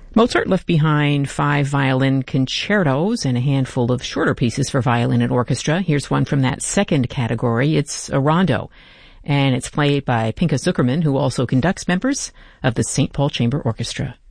Mozart left behind 5 violin concertos and a handful of shorter pieces for violin and orchestra. Here's one from that second category. It's a rondo, and it's played by Pinchas Zukerman, who also conducts members of the St. Paul Chamber Orchestra.